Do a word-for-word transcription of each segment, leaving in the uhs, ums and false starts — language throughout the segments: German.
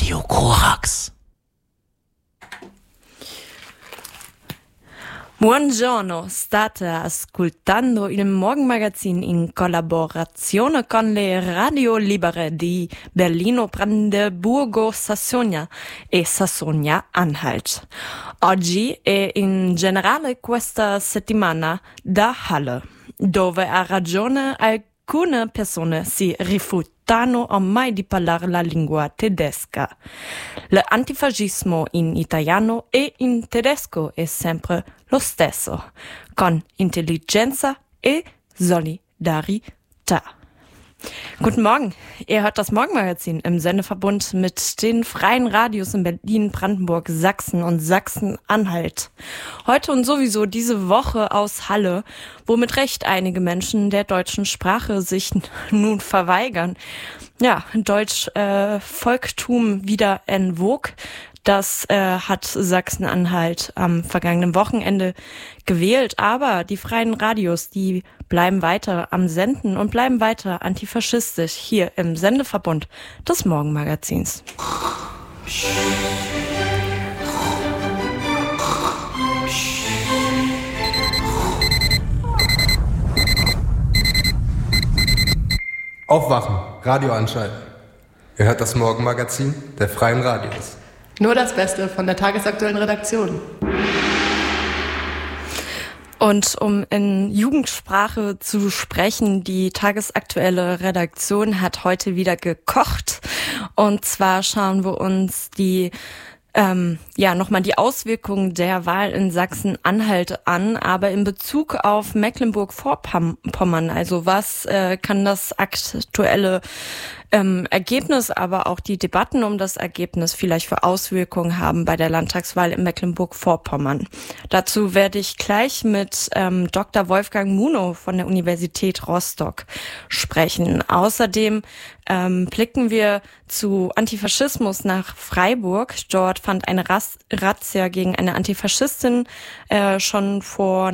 Radio Korax. Buongiorno, state ascoltando il Morgenmagazin in collaborazione con le radio libere di Berlino, Brandeburgo, Sassonia e Sassonia-Anhalt. Oggi e in generale questa settimana da Halle, dove ha ragione alcune persone si rifiutano ormai di parlare la lingua tedesca. L'antifascismo in italiano e in tedesco è sempre lo stesso, con intelligenza e Solidarität. Guten Morgen, ihr hört das Morgenmagazin im Sendeverbund mit den freien Radios in Berlin, Brandenburg, Sachsen und Sachsen-Anhalt. Heute und sowieso diese Woche aus Halle, wo mit Recht einige Menschen der deutschen Sprache sich nun verweigern. Ja, Deutsch äh, Volktum wieder en vogue. Das äh, hat Sachsen-Anhalt am vergangenen Wochenende gewählt. Aber die freien Radios, die bleiben weiter am Senden und bleiben weiter antifaschistisch hier im Sendeverbund des Morgenmagazins. Aufwachen, Radio anschalten. Ihr hört das Morgenmagazin der freien Radios. Nur das Beste von der tagesaktuellen Redaktion. Und um in Jugendsprache zu sprechen, die tagesaktuelle Redaktion hat heute wieder gekocht. Und zwar schauen wir uns die Ähm, ja, nochmal die Auswirkungen der Wahl in Sachsen-Anhalt an, aber in Bezug auf Mecklenburg-Vorpommern. Also was äh, kann das aktuelle ähm, Ergebnis, aber auch die Debatten um das Ergebnis vielleicht für Auswirkungen haben bei der Landtagswahl in Mecklenburg-Vorpommern? Dazu werde ich gleich mit ähm, Doktor Wolfgang Munow von der Universität Rostock sprechen. Außerdem ähm, blicken wir zu Antifaschismus nach Freiburg. Dort fand eine Ras- Razzia gegen eine Antifaschistin äh, schon vor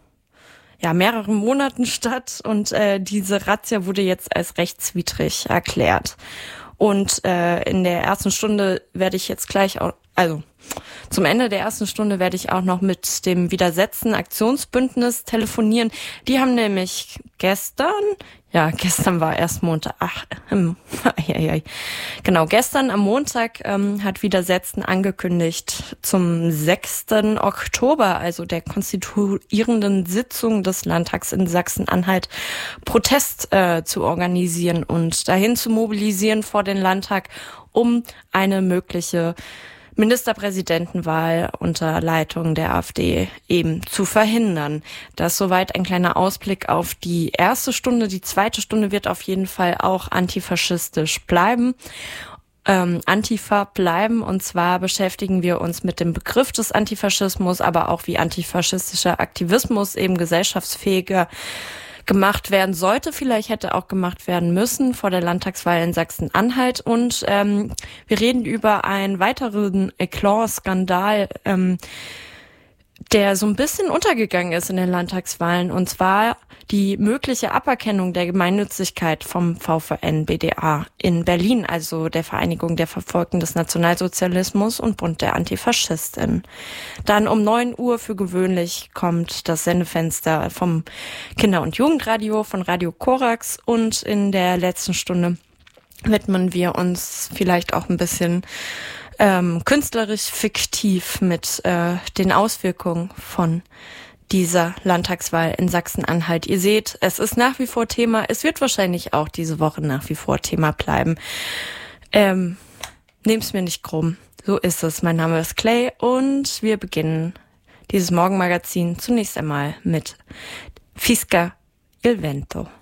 ja mehreren Monaten statt und äh, diese Razzia wurde jetzt als rechtswidrig erklärt. Und äh, in der ersten Stunde werde ich jetzt gleich auch, also zum Ende der ersten Stunde werde ich auch noch mit dem Widersetzen Aktionsbündnis telefonieren. Die haben nämlich gestern, ja, gestern war erst Montag, ach, ähm, ja, ja, genau, gestern am Montag ähm, hat Widersetzen angekündigt, zum sechsten Oktober, also der konstituierenden Sitzung des Landtags in Sachsen-Anhalt, Protest äh, zu organisieren und dahin zu mobilisieren vor den Landtag, um eine mögliche Ministerpräsidentenwahl unter Leitung der AfD eben zu verhindern. Das soweit ein kleiner Ausblick auf die erste Stunde. Die zweite Stunde wird auf jeden Fall auch antifaschistisch bleiben. Ähm, Antifa bleiben, und zwar beschäftigen wir uns mit dem Begriff des Antifaschismus, aber auch wie antifaschistischer Aktivismus eben gesellschaftsfähiger gemacht werden sollte, vielleicht hätte auch gemacht werden müssen vor der Landtagswahl in Sachsen-Anhalt. Und ähm, wir reden über einen weiteren Eklat-Skandal, ähm, der so ein bisschen untergegangen ist in den Landtagswahlen, und zwar die mögliche Aberkennung der Gemeinnützigkeit vom V V N B D A in Berlin, also der Vereinigung der Verfolgten des Nationalsozialismus und Bund der Antifaschisten. Dann um neun Uhr für gewöhnlich kommt das Sendefenster vom Kinder- und Jugendradio von Radio Korax, und in der letzten Stunde widmen wir uns vielleicht auch ein bisschen Ähm, künstlerisch fiktiv mit äh, den Auswirkungen von dieser Landtagswahl in Sachsen-Anhalt. Ihr seht, es ist nach wie vor Thema. Es wird wahrscheinlich auch diese Woche nach wie vor Thema bleiben. Ähm, nehmt's mir nicht krumm. So ist es. Mein Name ist Clay und wir beginnen dieses Morgenmagazin zunächst einmal mit Fisca il Vento.